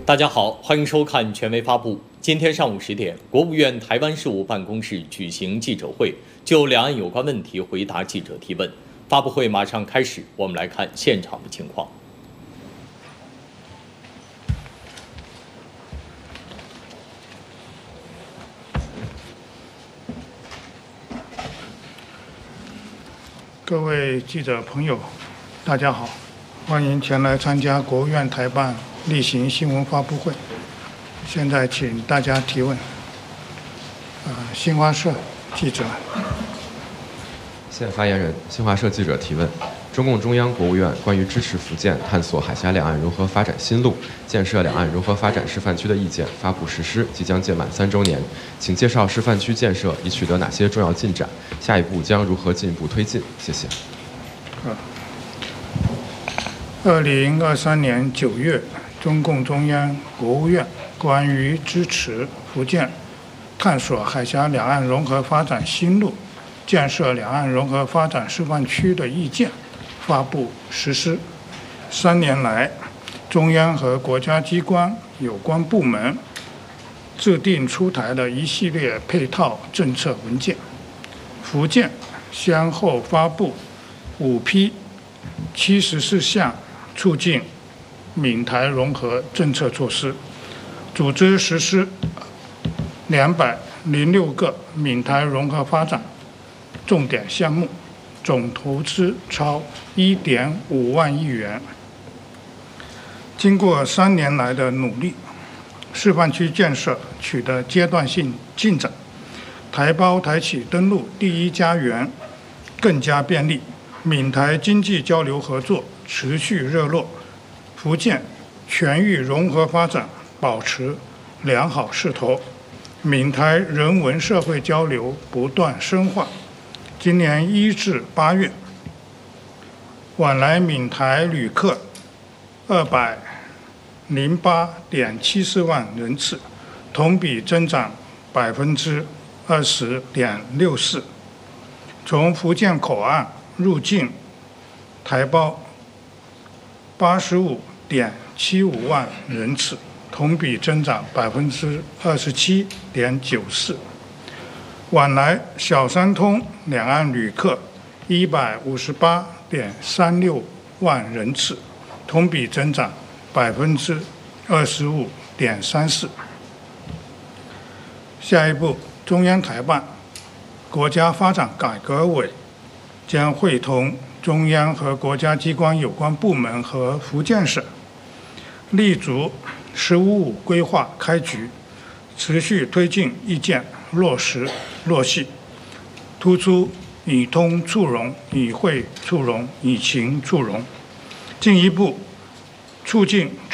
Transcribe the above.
大家好，欢迎收看权威发布。今天上午10点，国务院台湾事务办公室举行记者会，就两岸有关问题回答记者提问。发布会马上开始，我们来看现场的情况。 各位记者朋友，大家好，欢迎前来参加国务院台办例行新闻发布会。现在请大家提问。新华社记者。 现发言人，新华社记者提问：中共中央、国务院关于支持福建探索海峡两岸融合发展新路、建设两岸融合发展示范区的意见发布实施即将届满3周年，请介绍示范区建设已取得哪些重要进展，下一步将如何进一步推进？谢谢。 2023年9月，中共中央、国务院关于支持福建探索海峡两岸融合发展新路、建设两岸融合发展示范区的意见发布实施。3年来，中央和国家机关有关部门制定出台了一系列配套政策文件。福建先后发布5批74项促进闽台融合政策措施，组织实施206个闽台融合发展重点项目，总投资超1.5万亿元。经过3年来的努力，示范区建设取得阶段性进展，台胞台企登陆第一家园更加便利，闽台经济交流合作持续热络，福建全域融合发展保持良好势头，闽台人文社会交流不断深化。今年1至8月，往来闽台旅客208.74万人次，同比增长20.64%。从福建口岸入境台胞85.75万人次，同比增长27.94%。往来小三通两岸旅客158.36万人次，同比增长25.34%。下一步，中央台办、国家发展改革委将会同中央和国家机关有关部门和福建省，立足“十五五”规划开局，持续推进意见落实落细，突出以通促融、以惠促融、以情促融，进一步促进